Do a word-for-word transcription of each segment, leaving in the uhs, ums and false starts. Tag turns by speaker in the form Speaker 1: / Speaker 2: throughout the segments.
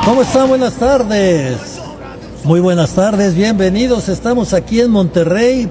Speaker 1: ¿Cómo están? Buenas tardes. Muy buenas tardes, bienvenidos. Estamos aquí en Monterrey,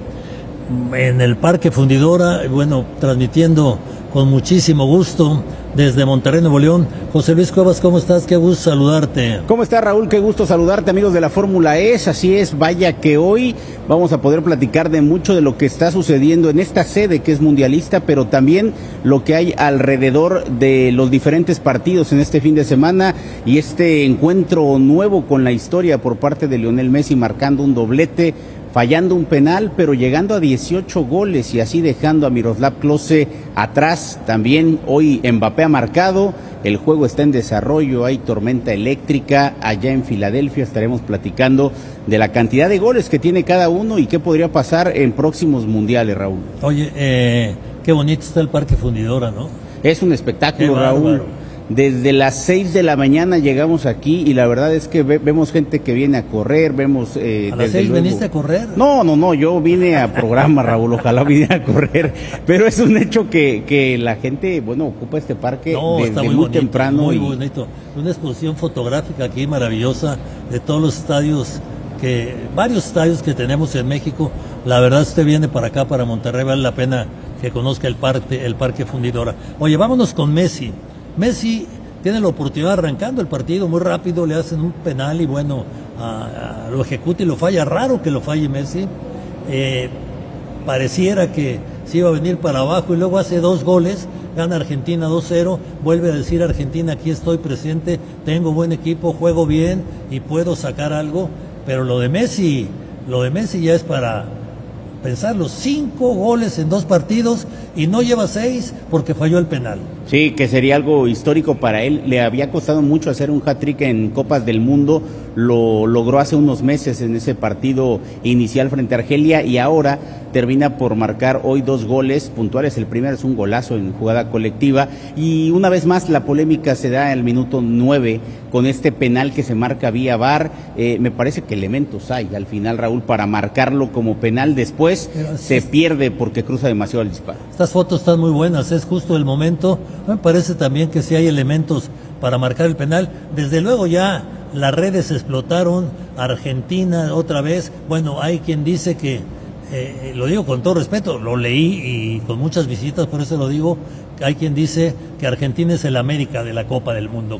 Speaker 1: en el Parque Fundidora, bueno, transmitiendo con muchísimo gusto desde Monterrey, Nuevo León. José Luis Cuevas, ¿cómo estás? Qué gusto saludarte.
Speaker 2: ¿Cómo estás, Raúl? Qué gusto saludarte, amigos de la Fórmula E. Así es, vaya que hoy vamos a poder platicar de mucho de lo que está sucediendo en esta sede que es mundialista, pero también lo que hay alrededor de los diferentes partidos en este fin de semana y este encuentro nuevo con la historia por parte de Lionel Messi, marcando un doblete, fallando un penal, pero llegando a dieciocho goles y así dejando a Miroslav Klose atrás. También hoy Mbappé ha marcado, el juego está en desarrollo, hay tormenta eléctrica allá en Filadelfia. Estaremos platicando de la cantidad de goles que tiene cada uno y qué podría pasar en próximos mundiales, Raúl.
Speaker 1: Oye, eh, qué bonito está el Parque Fundidora, ¿no?
Speaker 2: Es un espectáculo, Raúl. Desde las seis de la mañana llegamos aquí y la verdad es que ve, vemos gente que viene a correr, vemos... Eh,
Speaker 1: ¿A las seis luego... veniste a correr?
Speaker 2: No, no, no, yo vine a programa, Raúl, ojalá viniera a correr, pero es un hecho que, que la gente, bueno, ocupa este parque
Speaker 1: no,
Speaker 2: desde
Speaker 1: está muy,
Speaker 2: muy
Speaker 1: bonito,
Speaker 2: temprano.
Speaker 1: Muy
Speaker 2: y...
Speaker 1: bonito, una exposición fotográfica aquí maravillosa de todos los estadios, que varios estadios que tenemos en México. La verdad, usted viene para acá, para Monterrey, vale la pena que conozca el parque, el Parque Fundidora. Oye, vámonos con Messi. Messi tiene la oportunidad arrancando el partido muy rápido, le hacen un penal y bueno, a, a, lo ejecuta y lo falla. Raro que lo falle Messi. Eh, pareciera que se iba a venir para abajo y luego hace dos goles, gana Argentina dos cero, vuelve a decir Argentina, aquí estoy presente, tengo buen equipo, juego bien y puedo sacar algo. Pero lo de Messi, lo de Messi ya es para pensarlo, cinco goles en dos partidos y no lleva seis porque falló el penal.
Speaker 2: Sí, que sería algo histórico para él. Le había costado mucho hacer un hat-trick en Copas del Mundo, lo logró hace unos meses en ese partido inicial frente a Argelia y ahora termina por marcar hoy dos goles puntuales. El primero es un golazo en jugada colectiva y una vez más la polémica se da en el minuto nueve con este penal que se marca vía V A R. Eh, me parece que elementos hay al final, Raúl, para marcarlo como penal. Después se pierde porque cruza demasiado el disparo.
Speaker 1: Estas fotos están muy buenas, es justo el momento. Me parece también que sí hay elementos para marcar el penal. Desde luego ya las redes explotaron, Argentina otra vez. Bueno, hay quien dice que, eh, lo digo con todo respeto, lo leí y con muchas visitas, por eso lo digo, hay quien dice que Argentina es el América de la Copa del Mundo.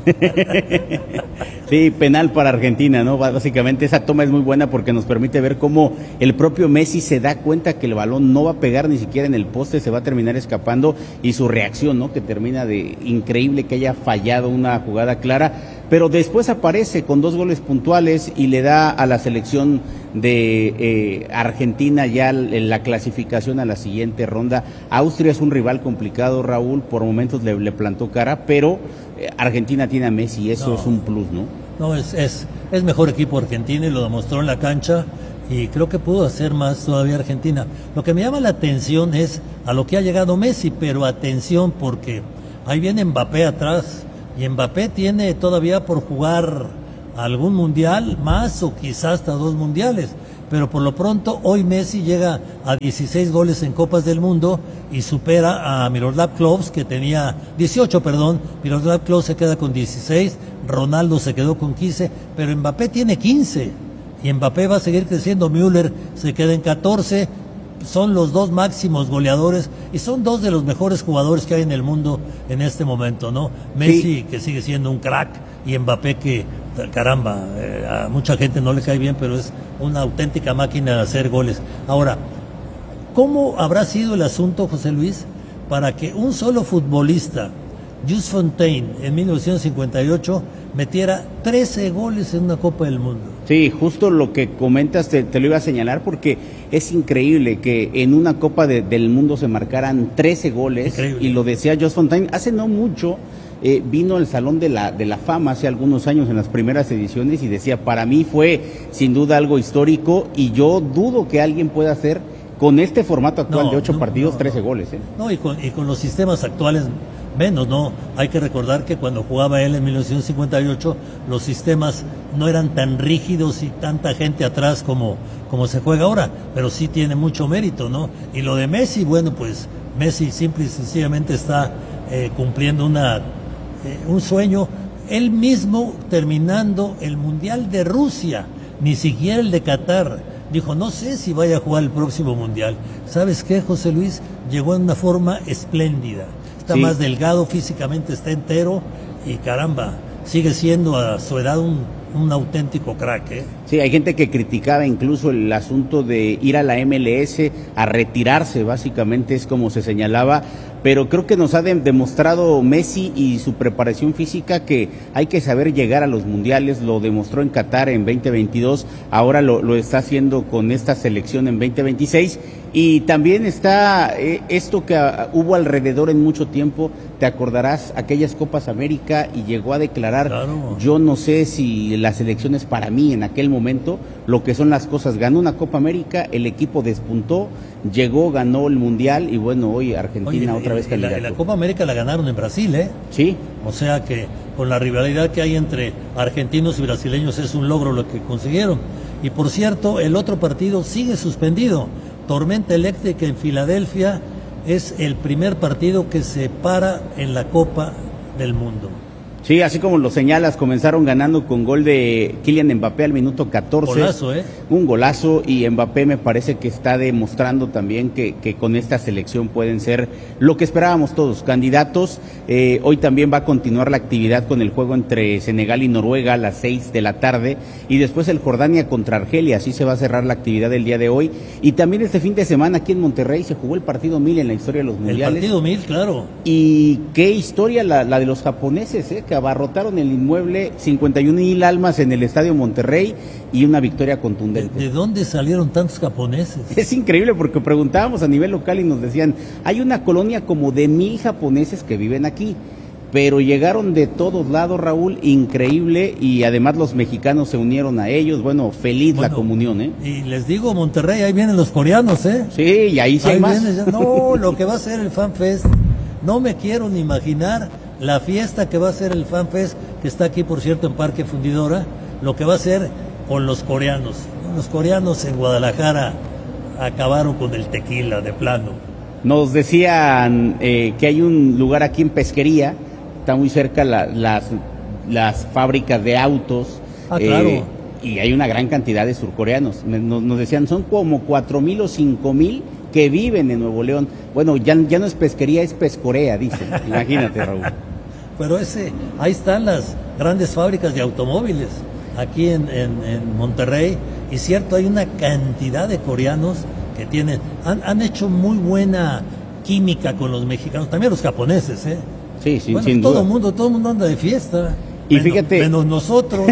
Speaker 2: Sí, penal para Argentina, ¿no? Básicamente esa toma es muy buena porque nos permite ver cómo el propio Messi se da cuenta que el balón no va a pegar ni siquiera en el poste, se va a terminar escapando y su reacción, ¿no? Que termina de increíble que haya fallado una jugada clara, pero después aparece con dos goles puntuales y le da a la selección de eh, Argentina ya la clasificación a la siguiente ronda. Austria es un rival complicado, Raúl, por momentos le, le plantó cara, pero eh, Argentina tiene a Messi y eso no, es un plus, ¿no?
Speaker 1: No, es, es, es mejor equipo Argentina y lo demostró en la cancha y creo que pudo hacer más todavía Argentina. Lo que me llama la atención es a lo que ha llegado Messi, pero atención porque ahí viene Mbappé atrás y Mbappé tiene todavía por jugar algún mundial más o quizás hasta dos mundiales, pero por lo pronto hoy Messi llega a dieciséis goles en Copas del Mundo y supera a Miroslav Klose, que tenía dieciocho, perdón, Miroslav Klose se queda con dieciséis, Ronaldo se quedó con quince, pero Mbappé tiene quince y Mbappé va a seguir creciendo, Müller se queda en catorce, son los dos máximos goleadores y son dos de los mejores jugadores que hay en el mundo en este momento, ¿no? Messi, sí, que sigue siendo un crack, y Mbappé que, caramba, eh, a mucha gente no le cae bien, pero es una auténtica máquina de hacer goles. Ahora, ¿cómo habrá sido el asunto, José Luis, para que un solo futbolista, Jules Fontaine, en mil novecientos cincuenta y ocho, metiera trece goles en una Copa del Mundo?
Speaker 2: Sí, justo lo que comentas te, te lo iba a señalar porque es increíble que en una Copa de, del Mundo se marcaran trece goles. Increíble. Y lo decía Jules Fontaine, hace no mucho eh, vino al Salón de la, de la Fama hace algunos años en las primeras ediciones y decía, para mí fue sin duda algo histórico y yo dudo que alguien pueda hacer con este formato actual no, de ocho no, partidos, no, trece
Speaker 1: no.
Speaker 2: goles. ¿eh?
Speaker 1: No, y con, y con los sistemas actuales menos, ¿no? Hay que recordar que cuando jugaba él en mil novecientos cincuenta y ocho, los sistemas no eran tan rígidos y tanta gente atrás como, como se juega ahora, pero sí tiene mucho mérito, ¿no? Y lo de Messi, bueno, pues Messi simple y sencillamente está eh, cumpliendo una, eh, un sueño. él mismo terminando el Mundial de Rusia, ni siquiera el de Qatar, dijo, no sé si vaya a jugar el próximo Mundial. ¿Sabes qué, José Luis? Llegó en una forma espléndida. Está sí. más delgado, físicamente está entero y caramba, sigue siendo a su edad un, un auténtico crack, ¿eh?
Speaker 2: Sí, hay gente que criticaba incluso el asunto de ir a la M L S a retirarse, básicamente es como se señalaba, pero creo que nos ha de, demostrado Messi y su preparación física que hay que saber llegar a los mundiales. Lo demostró en Qatar en veinte veintidós, ahora lo, lo está haciendo con esta selección en veinte veintiséis, y también está eh, esto que uh, hubo alrededor en mucho tiempo, te acordarás, aquellas Copas América, y llegó a declarar, claro. yo no sé si la selección es para mí en aquel momento, lo que son las cosas, ganó una Copa América, el equipo despuntó, llegó, ganó el Mundial, y bueno, hoy Argentina Oye, otra vez candidato.
Speaker 1: La, la Copa América la ganaron en Brasil, ¿eh?
Speaker 2: Sí.
Speaker 1: O sea que con la rivalidad que hay entre argentinos y brasileños es un logro lo que consiguieron. Y por cierto, el otro partido sigue suspendido. Tormenta eléctrica en Filadelfia es el primer partido que se para en la Copa del Mundo.
Speaker 2: Sí, así como lo señalas, comenzaron ganando con gol de Kylian Mbappé al minuto catorce.
Speaker 1: Golazo, ¿eh?
Speaker 2: Un golazo, y Mbappé me parece que está demostrando también que, que con esta selección pueden ser lo que esperábamos todos, candidatos. Eh, hoy también va a continuar la actividad con el juego entre Senegal y Noruega a las seis de la tarde, y después el Jordania contra Argelia, así se va a cerrar la actividad del día de hoy. Y también este fin de semana aquí en Monterrey se jugó el partido mil en la historia de los mundiales.
Speaker 1: El partido mil, claro.
Speaker 2: Y qué historia la, la de los japoneses, ¿eh? Que abarrotaron el inmueble, cincuenta y un mil almas en el Estadio Monterrey, y una victoria contundente.
Speaker 1: ¿De, de dónde salieron tantos japoneses?
Speaker 2: Es increíble, porque preguntábamos a nivel local y nos decían, hay una colonia como de mil japoneses que viven aquí, pero llegaron de todos lados, Raúl, increíble, y además los mexicanos se unieron a ellos, bueno, feliz bueno, la comunión, ¿eh?
Speaker 1: Y les digo, Monterrey, ahí vienen los coreanos, ¿eh?
Speaker 2: Sí, y ahí sí
Speaker 1: ahí
Speaker 2: hay más.
Speaker 1: Vienen, no, lo que va a ser el Fan Fest, no me quiero ni imaginar la fiesta que va a ser el Fan Fest, que está aquí, por cierto, en Parque Fundidora, lo que va a ser con los coreanos. Los coreanos en Guadalajara acabaron con el tequila de plano.
Speaker 2: Nos decían eh, que hay un lugar aquí en Pesquería, está muy cerca la, las, las fábricas de autos.
Speaker 1: Ah, claro.
Speaker 2: Eh, y hay una gran cantidad de surcoreanos. Nos, nos decían, son como cuatro mil o cinco mil que viven en Nuevo León. Bueno, ya, ya no es pesquería, es pescorea, dicen. Imagínate, Raúl.
Speaker 1: Pero ese, ahí están las grandes fábricas de automóviles, aquí en, en, en Monterrey. Y cierto, hay una cantidad de coreanos que tienen, han, han hecho muy buena química con los mexicanos, también los japoneses, ¿eh?
Speaker 2: Sí, sí,
Speaker 1: bueno,
Speaker 2: sin
Speaker 1: todo
Speaker 2: duda.
Speaker 1: el mundo, todo el mundo anda de fiesta.
Speaker 2: Y
Speaker 1: menos,
Speaker 2: fíjate,
Speaker 1: menos nosotros.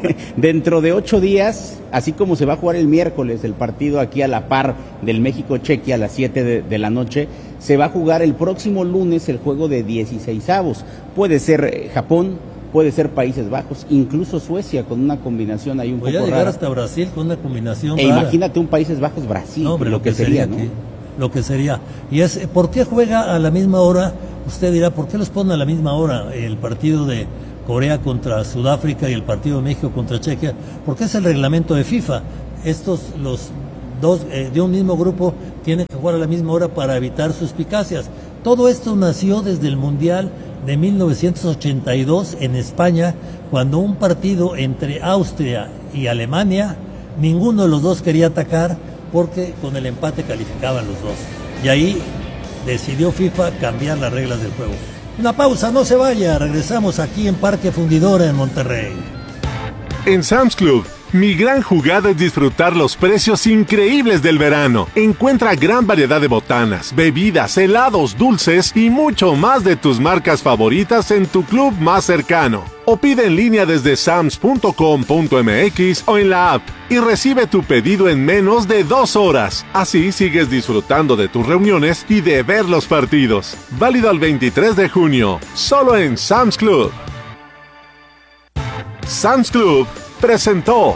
Speaker 2: dentro de ocho días, así como se va a jugar el miércoles el partido aquí a la par del México-Chequia a las siete de, de la noche, se va a jugar el próximo lunes el juego de dieciseisavos. Puede ser Japón, puede ser Países Bajos, incluso Suecia, con una combinación ahí un
Speaker 1: Voy
Speaker 2: poco
Speaker 1: a llegar
Speaker 2: rara.
Speaker 1: hasta Brasil con una combinación
Speaker 2: E
Speaker 1: rara.
Speaker 2: imagínate un Países Bajos Brasil,
Speaker 1: no, hombre,
Speaker 2: lo,
Speaker 1: lo
Speaker 2: que,
Speaker 1: que
Speaker 2: sería,
Speaker 1: sería
Speaker 2: ¿no?
Speaker 1: que, lo que sería. Y es, ¿por qué juega a la misma hora? Usted dirá, ¿por qué los ponen a la misma hora el partido de Corea contra Sudáfrica y el partido de México contra Chequia? Porque es el reglamento de FIFA. Estos, los dos eh, de un mismo grupo, tienen que jugar a la misma hora para evitar suspicacias. Todo esto nació desde el Mundial de mil novecientos ochenta y dos en España, cuando un partido entre Austria y Alemania, ninguno de los dos quería atacar porque con el empate calificaban los dos. Y ahí decidió FIFA cambiar las reglas del juego. Una pausa, no se vaya, regresamos aquí en Parque Fundidora en Monterrey.
Speaker 3: En Sam's Club, mi gran jugada es disfrutar los precios increíbles del verano. Encuentra gran variedad de botanas, bebidas, helados, dulces y mucho más de tus marcas favoritas en tu club más cercano. O pide en línea desde sams punto com punto m x o en la app y recibe tu pedido en menos de dos horas. Así sigues disfrutando de tus reuniones y de ver los partidos. Válido al veintitrés de junio, solo en Sam's Club. Sam's Club presentó.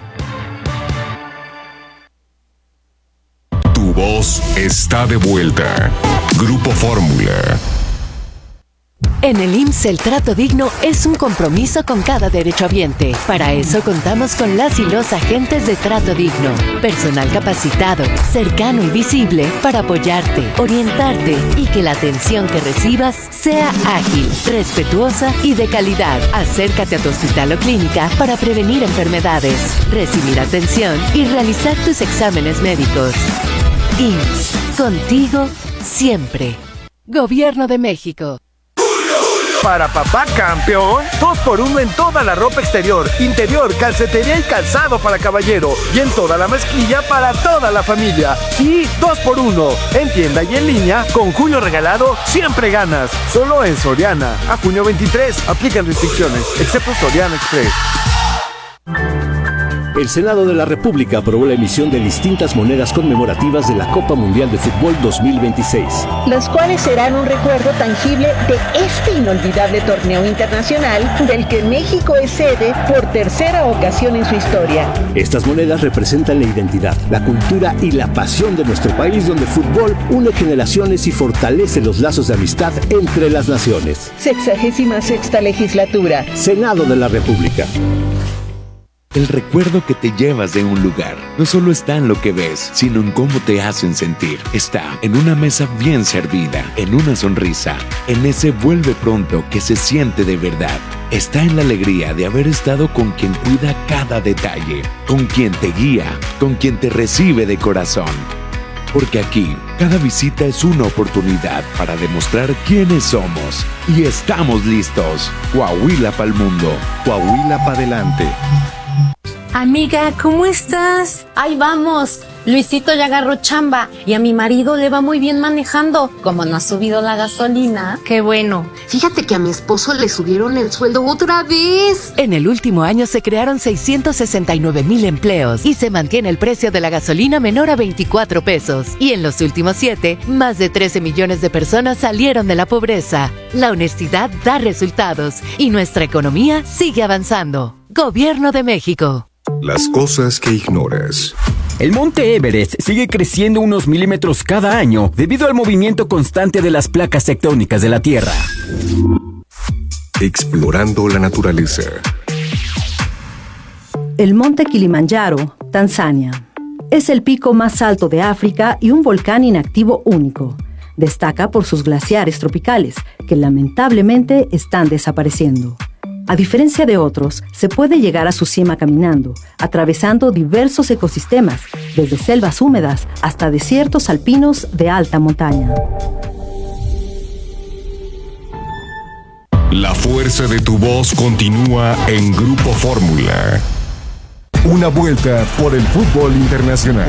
Speaker 4: Tu voz está de vuelta. Grupo Fórmula. En el I M S S el trato digno es un compromiso con cada derechohabiente. Para eso contamos con las y los agentes de trato digno. Personal capacitado, cercano y visible para apoyarte, orientarte y que la atención que recibas sea ágil, respetuosa y de calidad. Acércate a tu hospital o clínica para prevenir enfermedades, recibir atención y realizar tus exámenes médicos. I M S S, contigo siempre. Gobierno de México.
Speaker 5: Para papá campeón, dos por uno en toda la ropa exterior, interior, calcetería y calzado para caballero. Y en toda la mezclilla para toda la familia. Sí, dos por uno. En tienda y en línea, con Julio regalado, siempre ganas. Solo en Soriana. A junio veintitrés, aplican restricciones, excepto Soriana Express.
Speaker 6: El Senado de la República aprobó la emisión de distintas monedas conmemorativas de la Copa Mundial de Fútbol dos mil veintiséis.
Speaker 7: Las cuales serán un recuerdo tangible de este inolvidable torneo internacional del que México es sede por tercera ocasión en su historia.
Speaker 6: Estas monedas representan la identidad, la cultura y la pasión de nuestro país, donde el fútbol une generaciones y fortalece los lazos de amistad entre las naciones.
Speaker 7: Sexagésima sexta legislatura.
Speaker 6: Senado de la República.
Speaker 8: El recuerdo que te llevas de un lugar no solo está en lo que ves, sino en cómo te hacen sentir. Está en una mesa bien servida, en una sonrisa, en ese vuelve pronto que se siente de verdad. Está en la alegría de haber estado con quien cuida cada detalle, con quien te guía, con quien te recibe de corazón. Porque aquí, cada visita es una oportunidad para demostrar quiénes somos. Y estamos listos. Coahuila pa'l mundo. Coahuila pa' adelante.
Speaker 9: Amiga, ¿cómo estás?
Speaker 10: Ahí vamos. Luisito ya agarró chamba y a mi marido le va muy bien manejando. Como no ha subido la gasolina.
Speaker 9: Qué bueno.
Speaker 10: Fíjate que a mi esposo le subieron el sueldo otra vez.
Speaker 4: En el último año se crearon seiscientos sesenta y nueve mil empleos y se mantiene el precio de la gasolina menor a veinticuatro pesos. Y en los últimos siete, más de trece millones de personas salieron de la pobreza. La honestidad da resultados y nuestra economía sigue avanzando. Gobierno de México.
Speaker 11: Las cosas que ignoras.
Speaker 12: El monte Everest sigue creciendo unos milímetros cada año debido al movimiento constante de las placas tectónicas de la Tierra.
Speaker 11: Explorando la naturaleza.
Speaker 13: El monte Kilimanjaro, Tanzania. Es el pico más alto de África y un volcán inactivo único. Destaca por sus glaciares tropicales, que lamentablemente están desapareciendo. A diferencia de otros, se puede llegar a su cima caminando, atravesando diversos ecosistemas, desde selvas húmedas hasta desiertos alpinos de alta montaña.
Speaker 11: La fuerza de tu voz continúa en Grupo Fórmula. Una vuelta por el fútbol internacional.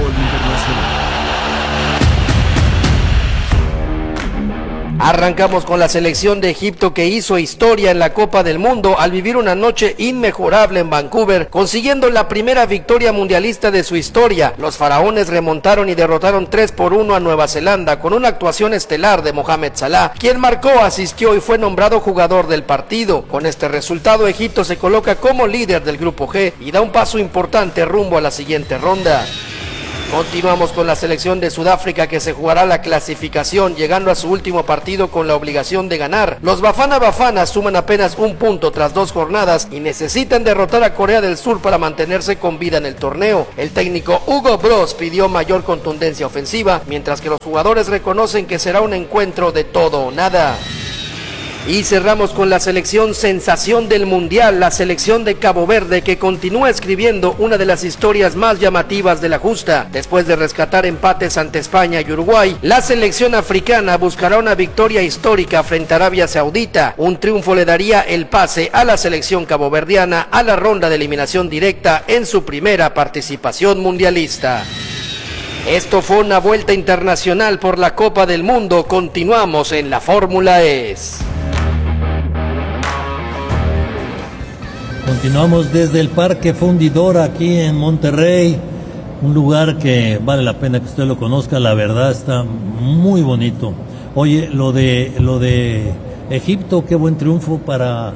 Speaker 14: Arrancamos con la selección de Egipto que hizo historia en la Copa del Mundo al vivir una noche inmejorable en Vancouver, consiguiendo la primera victoria mundialista de su historia. Los faraones remontaron y derrotaron tres por uno a Nueva Zelanda con una actuación estelar de Mohamed Salah, quien marcó, asistió y fue nombrado jugador del partido. Con este resultado, Egipto se coloca como líder del Grupo G y da un paso importante rumbo a la siguiente ronda. Continuamos con la selección de Sudáfrica que se jugará la clasificación, llegando a su último partido con la obligación de ganar. Los Bafana Bafana suman apenas un punto tras dos jornadas y necesitan derrotar a Corea del Sur para mantenerse con vida en el torneo. El técnico Hugo Broos pidió mayor contundencia ofensiva, mientras que los jugadores reconocen que será un encuentro de todo o nada. Y cerramos con la selección sensación del mundial, la selección de Cabo Verde, que continúa escribiendo una de las historias más llamativas de la justa. Después de rescatar empates ante España y Uruguay, la selección africana buscará una victoria histórica frente a Arabia Saudita. Un triunfo le daría el pase a la selección caboverdiana a la ronda de eliminación directa en su primera participación mundialista. Esto fue una vuelta internacional por la Copa del Mundo. Continuamos en la Fórmula E.
Speaker 1: Continuamos desde el Parque Fundidora aquí en Monterrey, un lugar que vale la pena que usted lo conozca, la verdad está muy bonito. Oye, lo de lo de Egipto, qué buen triunfo para,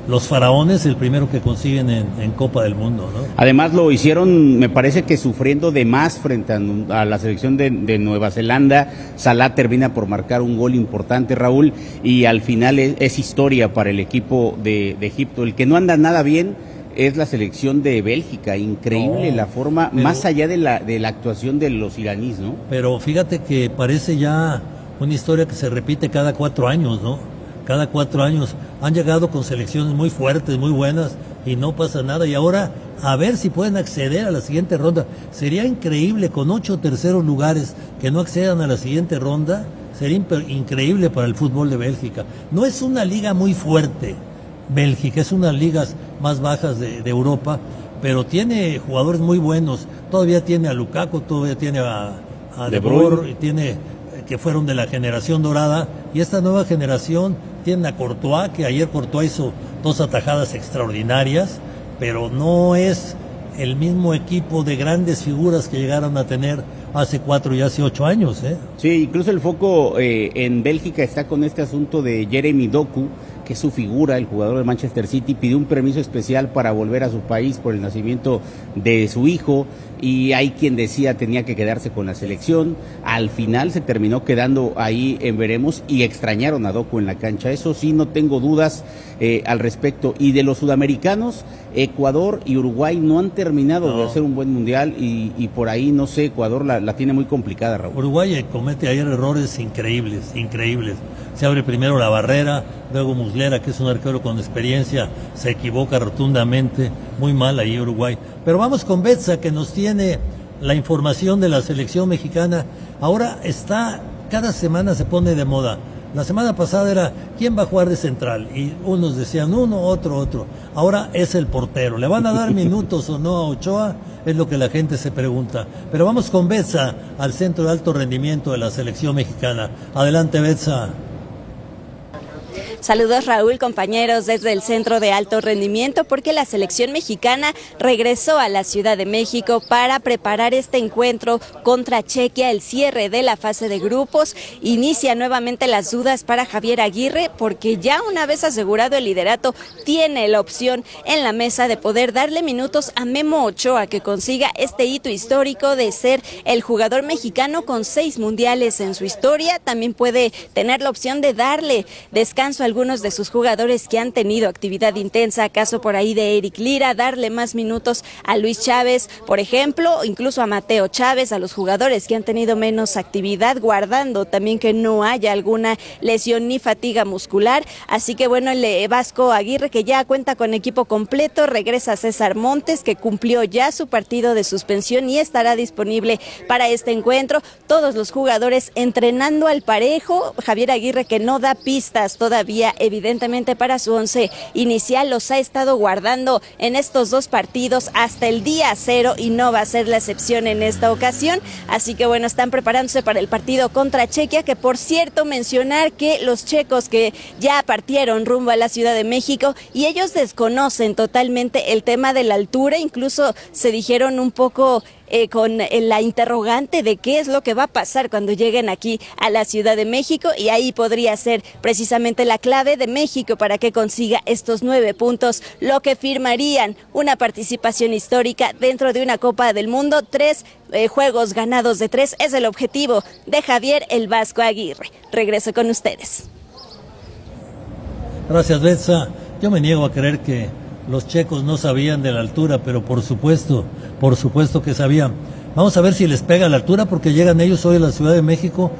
Speaker 1: los faraones, el primero que consiguen en, en Copa del Mundo, ¿no?
Speaker 2: Además lo hicieron, me parece que sufriendo de más frente a, a la selección de, de Nueva Zelanda. Salah termina por marcar un gol importante, Raúl, y al final es, es historia para el equipo de, de Egipto. El que no anda nada bien es la selección de Bélgica, increíble no, la forma, pero, más allá de la, de la actuación de los iraníes, ¿no?
Speaker 1: Pero fíjate que parece ya una historia que se repite cada cuatro años, ¿no? Cada cuatro años han llegado con selecciones muy fuertes, muy buenas, y no pasa nada. Y ahora, a ver si pueden acceder a la siguiente ronda. Sería increíble con ocho terceros lugares que no accedan a la siguiente ronda. Sería increíble para el fútbol de Bélgica. No es una liga muy fuerte, Bélgica, es una de las ligas más bajas de, de Europa, pero tiene jugadores muy buenos. Todavía tiene a Lukaku, todavía tiene a, a De Boer, y tiene que fueron de la generación dorada, y esta nueva generación tiene a Courtois, que ayer Courtois hizo dos atajadas extraordinarias, pero no es el mismo equipo de grandes figuras que llegaron a tener hace cuatro y hace ocho años, ¿eh?
Speaker 2: Sí, incluso el foco eh, en Bélgica está con este asunto de Jeremy Doku, que es su figura, el jugador de Manchester City, pidió un permiso especial para volver a su país por el nacimiento de su hijo, y hay quien decía tenía que quedarse con la selección. Al final se terminó quedando ahí en veremos, y extrañaron a Doku en la cancha, eso sí, no tengo dudas eh, al respecto. Y de los sudamericanos, Ecuador y Uruguay no han terminado no. de hacer un buen mundial, y, y por ahí, no sé, Ecuador la, la tiene muy complicada, Raúl.
Speaker 1: Uruguay comete ayer errores increíbles, increíbles. Se abre primero la barrera, luego Muslera, que es un arquero con experiencia, se equivoca rotundamente, muy mal ahí Uruguay. Pero vamos con Betsa, que nos tiene la información de la selección mexicana. Ahora está, cada semana se pone de moda. La semana pasada era, ¿quién va a jugar de central? Y unos decían uno, otro, otro. Ahora es el portero. ¿Le van a dar minutos o no a Ochoa? Es lo que la gente se pregunta. Pero vamos con Betsa, al centro de alto rendimiento de la selección mexicana. Adelante, Betsa.
Speaker 15: Saludos, Raúl, compañeros, desde el Centro de Alto Rendimiento, porque la selección mexicana regresó a la Ciudad de México para preparar este encuentro contra Chequia, el cierre de la fase de grupos. Inicia nuevamente las dudas para Javier Aguirre, porque ya una vez asegurado el liderato, tiene la opción en la mesa de poder darle minutos a Memo Ochoa, que consiga este hito histórico de ser el jugador mexicano con seis mundiales en su historia. También puede tener la opción de darle descanso al algunos de sus jugadores que han tenido actividad intensa, caso por ahí de Eric Lira, darle más minutos a Luis Chávez, por ejemplo, incluso a Mateo Chávez, a los jugadores que han tenido menos actividad, guardando también que no haya alguna lesión ni fatiga muscular. Así que bueno, el Vasco Aguirre, que ya cuenta con equipo completo, regresa César Montes, que cumplió ya su partido de suspensión y estará disponible para este encuentro. Todos los jugadores entrenando al parejo. Javier Aguirre, que no da pistas todavía evidentemente para su once inicial, los ha estado guardando en estos dos partidos hasta el día cero, y no va a ser la excepción en esta ocasión. Así que bueno, están preparándose para el partido contra Chequia, que por cierto mencionar que los checos que ya partieron rumbo a la Ciudad de México, y ellos desconocen totalmente el tema de la altura, incluso se dijeron un poco Eh, con eh, la interrogante de qué es lo que va a pasar cuando lleguen aquí a la Ciudad de México, y ahí podría ser precisamente la clave de México para que consiga estos nueve puntos, lo que firmarían una participación histórica dentro de una Copa del Mundo. Tres eh, juegos ganados de tres es el objetivo de Javier el Vasco Aguirre. Regreso con ustedes.
Speaker 1: Gracias, Betsa. Yo me niego a creer que los checos no sabían de la altura, pero por supuesto, por supuesto que sabían. Vamos a ver si les pega la altura, porque llegan ellos hoy a la Ciudad de México